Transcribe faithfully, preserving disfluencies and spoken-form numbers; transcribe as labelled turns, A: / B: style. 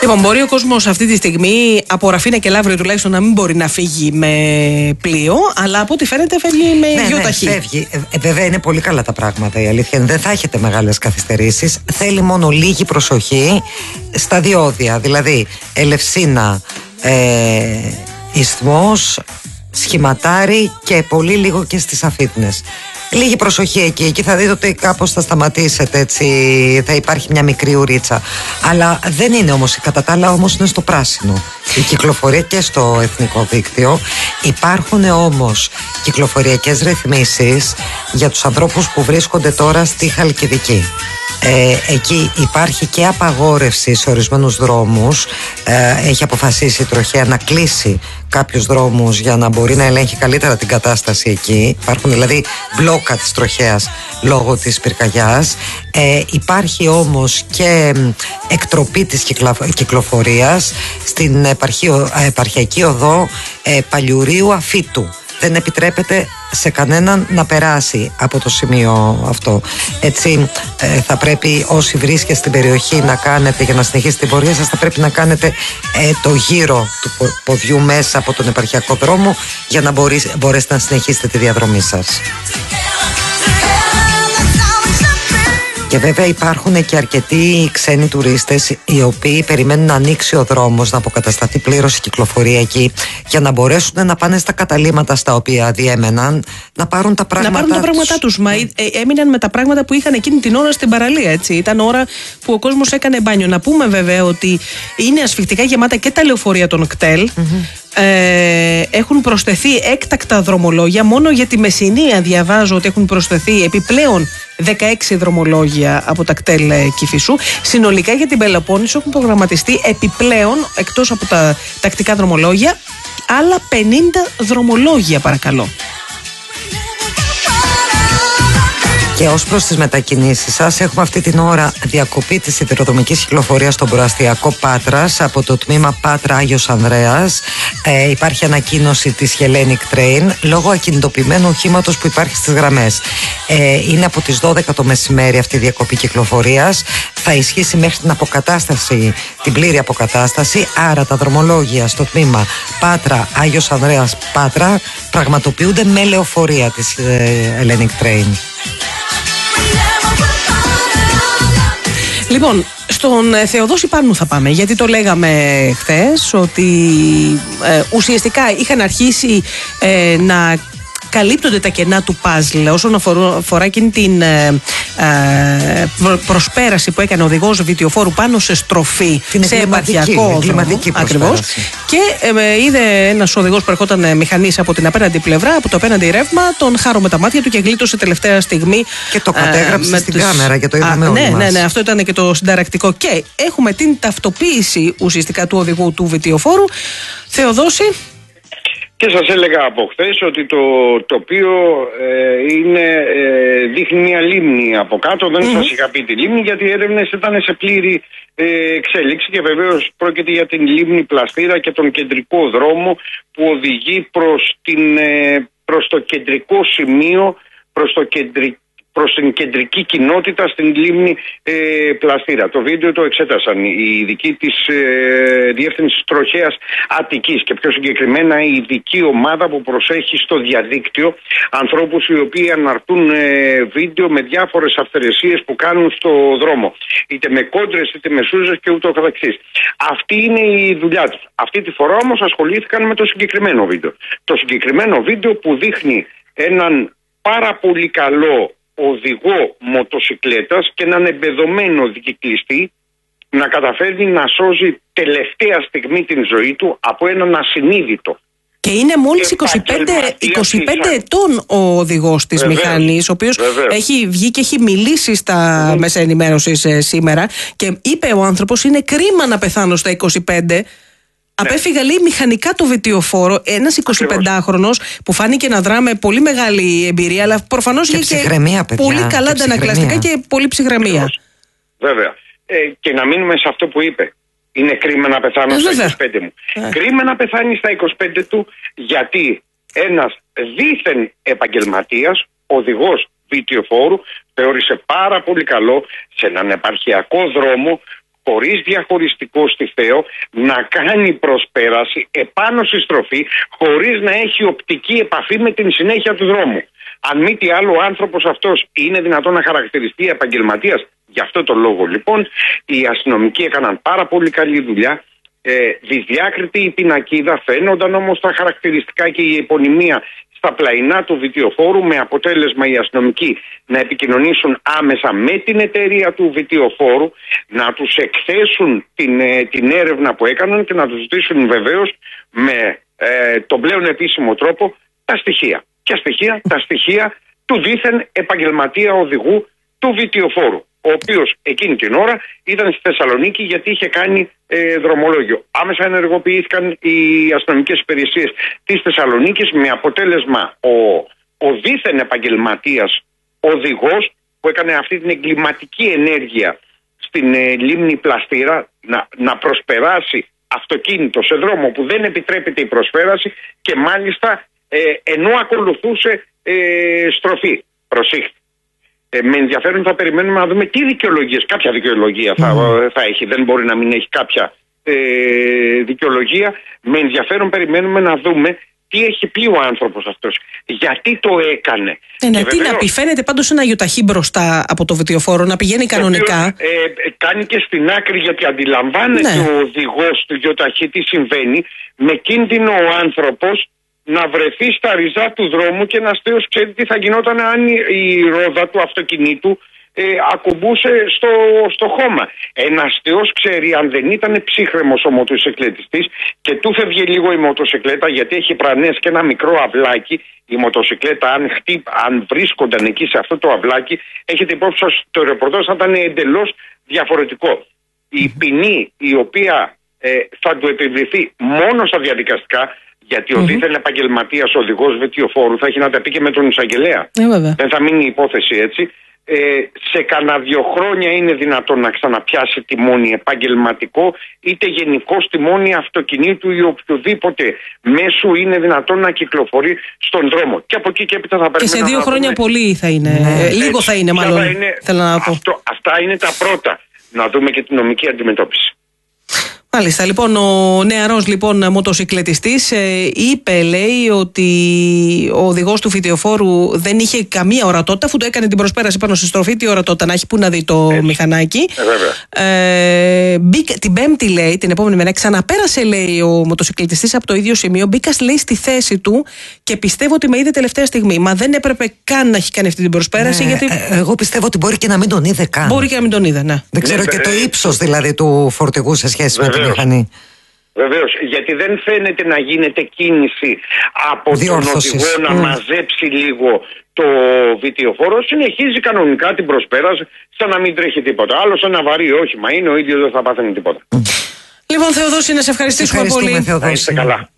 A: Λοιπόν, μπορεί ο κόσμος αυτή τη στιγμή από Ραφίνα και Λαύριο τουλάχιστον να μην μπορεί να φύγει με πλοίο, αλλά από ό,τι φαίνεται φεύγει με
B: ναι,
A: γιοταχή.
B: Ναι, φεύγει. Ε, βέβαια είναι πολύ καλά τα πράγματα. Η αλήθεια είναι δεν θα έχετε μεγάλες καθυστερήσεις. Θέλει μόνο λίγη προσοχή στα διόδια. Δηλαδή, Ελευσίνα, ε, Ισθμός, Σχηματάρι και πολύ λίγο και στις Αφίτνες. Λίγη προσοχή εκεί, εκεί θα δείτε ότι κάπως θα σταματήσετε, έτσι, θα υπάρχει μια μικρή ουρίτσα. Αλλά δεν είναι όμως, κατά τα άλλα όμως είναι στο πράσινο η κυκλοφορία και στο εθνικό δίκτυο. Υπάρχουν όμως κυκλοφοριακές ρυθμίσεις για τους ανθρώπους που βρίσκονται τώρα στη Χαλκιδική. Ε, εκεί υπάρχει και απαγόρευση σε ορισμένους δρόμους. ε, Έχει αποφασίσει η τροχέα να κλείσει κάποιους δρόμους για να μπορεί να ελέγχει καλύτερα την κατάσταση εκεί. Υπάρχουν δηλαδή μπλόκα της τροχέας λόγω της πυρκαγιάς. ε, Υπάρχει όμως και εκτροπή της κυκλοφορίας στην επαρχιο, επαρχιακή οδό ε, Παλιουρίου Αφίτου. Δεν επιτρέπεται σε κανέναν να περάσει από το σημείο αυτό. Έτσι ε, θα πρέπει όσοι βρίσκεστε στην περιοχή να κάνετε, για να συνεχίσετε την πορεία σας, θα πρέπει να κάνετε ε, το γύρο του ποδιού μέσα από τον επαρχιακό δρόμο για να μπορείς, μπορέσετε να συνεχίσετε τη διαδρομή σας. Και βέβαια υπάρχουν και αρκετοί ξένοι τουρίστες οι οποίοι περιμένουν να ανοίξει ο δρόμος, να αποκατασταθεί πλήρως η κυκλοφορία εκεί, για να μπορέσουν να πάνε στα καταλύματα στα οποία διέμεναν, να πάρουν τα πράγματα,
A: να πάρουν τα πράγματά τους. Μα ε, έμειναν με τα πράγματα που είχαν εκείνη την ώρα στην παραλία. Έτσι. Ήταν ώρα που ο κόσμος έκανε μπάνιο. Να πούμε βέβαια ότι είναι ασφικτικά γεμάτα και τα λεωφορεία των ΚΤΕΛ. Mm-hmm. Ε, έχουν προσθεθεί έκτακτα δρομολόγια. Μόνο για τη Μεσσηνία διαβάζω ότι έχουν προσθεθεί επιπλέον δεκαέξι δρομολόγια από τα κτέλ Κηφισού. Συνολικά για την Πελοπόννησο έχουν προγραμματιστεί επιπλέον, εκτός από τα τακτικά δρομολόγια, άλλα πενήντα δρομολόγια, παρακαλώ.
B: Και ως προς τις μετακινήσεις σας, έχουμε αυτή την ώρα διακοπή της σιδηροδρομικής κυκλοφορίας στον προαστιακό Πάτρας από το τμήμα Πάτρα Άγιος Ανδρέας. Ε, υπάρχει ανακοίνωση της Hellenic Train λόγω ακινητοποιημένου οχήματος που υπάρχει στις γραμμές. Ε, είναι από τις δώδεκα το μεσημέρι αυτή η διακοπή κυκλοφορίας. Θα ισχύσει μέχρι την αποκατάσταση, την πλήρη αποκατάσταση. Άρα τα δρομολόγια στο τμήμα Πάτρα Άγιος Ανδρέας Πάτρα πραγματοποιούνται με λεωφορεία της ε, Hellenic Train.
A: Λοιπόν, στον Θεοδόση Πάνου θα πάμε, γιατί το λέγαμε χθες ότι ε, ουσιαστικά είχαν αρχίσει ε, να καλύπτονται τα κενά του παζλ όσον αφορά εκείνη την ε, ε, προσπέραση που έκανε ο οδηγός βιτιοφόρου πάνω σε στροφή, την σε επαρχιακό δρόμο. Ακριβώς. Και ε, είδε ένας οδηγός που ερχόταν μηχανής από την απέναντι πλευρά, από το απέναντι ρεύμα, τον χάρο με τα μάτια του και γλίτωσε τελευταία στιγμή.
B: Και το κατέγραψε ε, στην τις... κάμερα και το είδαμε όλοι
A: ναι,
B: μας.
A: ναι, ναι, αυτό ήταν και το συνταρακτικό. Και έχουμε την ταυτοποίηση ουσιαστικά του οδηγού του βιτιοφόρου. Θεοδόση.
C: Και σας έλεγα από χθες ότι το τοπίο ε, είναι, ε, δείχνει μια λίμνη από κάτω. Δεν mm-hmm. σας είχα πει τη λίμνη, γιατί οι έρευνες ήταν σε πλήρη ε, εξέλιξη και βεβαίως πρόκειται για την λίμνη Πλαστήρα και τον κεντρικό δρόμο που οδηγεί προς, την, ε, προς το κεντρικό σημείο, προς το κεντρικό προς την κεντρική κοινότητα στην λίμνη ε, Πλαστήρα. Το βίντεο το εξέτασαν οι ειδικοί της ε, Διεύθυνσης Τροχέας Αττικής και πιο συγκεκριμένα η ειδική ομάδα που προσέχει στο διαδίκτυο ανθρώπους οι οποίοι αναρτούν ε, βίντεο με διάφορες αυθαιρεσίες που κάνουν στο δρόμο. Είτε με κόντρες είτε με σούζες και ούτω καθεξής. Αυτή είναι η δουλειά τους. Αυτή τη φορά όμως ασχολήθηκαν με το συγκεκριμένο βίντεο. Το συγκεκριμένο βίντεο που δείχνει έναν πάρα πολύ καλό οδηγό μοτοσικλέτας και έναν εμπεδωμένο δικυκλιστή να καταφέρει να σώζει τελευταία στιγμή την ζωή του από έναν ασυνείδητο.
A: Και είναι μόλις είκοσι πέντε, είκοσι πέντε ετών ο οδηγός της βεβαίως, μηχανής, ο οποίος βεβαίως. έχει βγει και έχει μιλήσει στα mm. μέσα ενημέρωσης ε, σήμερα και είπε ο άνθρωπος είναι κρίμα να πεθάνω στα είκοσι πέντε. Απέφυγα λέει μηχανικά το βιτιοφόρο, ένας εικοσιπεντάχρονος που φάνηκε να δρά με πολύ μεγάλη εμπειρία, αλλά προφανώς είχε και παιδιά, πολύ καλά αντανακλαστικά και πολύ ψυχραιμία.
C: Ακριβώς. Βέβαια. Ε, και να μείνουμε σε αυτό που είπε. Είναι κρίμα να πεθάνω ε, στα είκοσι πέντε μου. Ε. Κρίμα να πεθάνει στα είκοσι πέντε του, γιατί ένας δίθεν επαγγελματίας, οδηγός βιτιοφόρου, θεώρησε πάρα πολύ καλό σε έναν επαρχιακό δρόμο χωρίς διαχωριστικό στη Θέο, να κάνει προσπέραση επάνω στη στροφή, χωρίς να έχει οπτική επαφή με την συνέχεια του δρόμου. Αν μη τι άλλο, ο άνθρωπος αυτός είναι δυνατόν να χαρακτηριστεί επαγγελματίας. Γι' αυτό το λόγο λοιπόν οι αστυνομικοί έκαναν πάρα πολύ καλή δουλειά. Ε, δυσδιάκριτη η πινακίδα, φαίνονταν όμως τα χαρακτηριστικά και η επωνυμία στα πλαϊνά του βιτιοφόρου, με αποτέλεσμα οι αστυνομικοί να επικοινωνήσουν άμεσα με την εταιρεία του βιτιοφόρου, να τους εκθέσουν την, ε, την έρευνα που έκαναν και να τους ζητήσουν βεβαίως με ε, τον πλέον επίσημο τρόπο τα στοιχεία. Ποια στοιχεία? Τα στοιχεία του δίθεν επαγγελματία οδηγού του βιτιοφόρου, ο οποίος εκείνη την ώρα ήταν στη Θεσσαλονίκη γιατί είχε κάνει ε, δρομολόγιο. Άμεσα ενεργοποιήθηκαν οι αστυνομικές υπηρεσίες της Θεσσαλονίκης, με αποτέλεσμα ο, ο δίθεν επαγγελματίας οδηγός που έκανε αυτή την εγκληματική ενέργεια στην ε, λίμνη Πλαστήρα να, να προσπεράσει αυτοκίνητο σε δρόμο που δεν επιτρέπεται η προσπέραση, και μάλιστα ε, ενώ ακολουθούσε ε, στροφή. Προσήχθη. Ε, με ενδιαφέρον θα περιμένουμε να δούμε τι δικαιολογίες, κάποια δικαιολογία θα, mm. θα έχει. Δεν μπορεί να μην έχει κάποια ε, δικαιολογία. Με ενδιαφέρον περιμένουμε να δούμε τι έχει πει ο άνθρωπος αυτός. Γιατί το έκανε.
A: Ε, ναι, τι να πει, φαίνεται πάντως ένα γιοταχή μπροστά από το βιτιοφόρο, να πηγαίνει κανονικά.
C: Ε, ε, κάνει και στην άκρη, γιατί αντιλαμβάνεται ναι. ο οδηγός του γιοταχή τι συμβαίνει, με κίνδυνο ο άνθρωπος να βρεθεί στα ριζά του δρόμου, και ένας θεός ξέρει τι θα γινόταν αν η ρόδα του αυτοκινήτου ε, ακουμπούσε στο, στο χώμα. Ένας θεός ξέρει αν δεν ήταν ψύχρεμος ο μοτοσυκλετιστής και του φεύγε λίγο η μοτοσυκλέτα, γιατί έχει πρανές και ένα μικρό αυλάκι. Η μοτοσυκλέτα, αν, χτύπ, αν βρίσκονταν εκεί σε αυτό το αυλάκι, έχετε υπόψη σας, το ρεπορτάζ θα ήταν εντελώς διαφορετικό. Η ποινή η οποία ε, θα του επιβληθεί μόνο στα διαδικαστικά, γιατί ο mm-hmm. δίθεν επαγγελματίας οδηγός βιτιοφόρου θα έχει να τα πει και με τον εισαγγελέα.
A: Ε,
C: δεν θα μείνει η υπόθεση έτσι. Ε, σε κανένα δύο χρόνια είναι δυνατόν να ξαναπιάσει τιμόνι επαγγελματικό, είτε γενικό τιμόνι αυτοκινήτου ή οποιοδήποτε μέσου είναι δυνατόν να κυκλοφορεί στον δρόμο. Και από εκεί και έπειτα θα πρέπει.
A: Και σε δύο
C: να
A: χρόνια
C: δούμε...
A: πολύ θα είναι. Ναι. Ε, λίγο έτσι, θα είναι, μάλλον. Θα είναι... Θέλω να πω.
C: Αυτό, αυτά είναι τα πρώτα. Να δούμε και την νομική αντιμετώπιση.
A: Μάλιστα, λοιπόν, ο νεαρός λοιπόν μοτοσυκλετιστής ε, είπε, λέει, ότι ο οδηγός του βιτιοφόρου δεν είχε καμία ορατότητα, αφού το έκανε την προσπέραση πάνω στη στροφή. Τι ορατότητα να έχει, πού να δει το Έτσι. μηχανάκι.
C: Ε,
A: ε, μπήκα, την Πέμπτη, λέει, την επόμενη μέρα, ξαναπέρασε, λέει, ο μοτοσυκλετιστής από το ίδιο σημείο. Μπήκα, λέει, στη θέση του και πιστεύω ότι με είδε τελευταία στιγμή. Μα δεν έπρεπε καν να έχει κάνει αυτή την προσπέραση.
B: Ναι,
A: γιατί...
B: ε, εγώ πιστεύω ότι μπορεί και να μην τον είδε καν.
A: Μπορεί και να μην τον είδε, ναι.
B: Δεν ξέρω ναι, και ε, το ύψος δηλαδή του φορτηγού σε σχέση Βεβαίως. με τη μηχανή.
C: Βεβαίως, γιατί δεν φαίνεται να γίνεται κίνηση από
B: Διόρθωσης.
C: τον οδηγό να mm. μαζέψει λίγο το βιτιοφόρο. Συνεχίζει κανονικά την προσπέραση, σαν να μην τρέχει τίποτα. Άλλο σαν ένα βαρύ όχημα είναι, ο ίδιος δεν θα πάθαινε τίποτα.
A: Mm. Λοιπόν, Θεοδόση, να σε ευχαριστήσουμε πολύ.
B: Να είστε
C: καλά.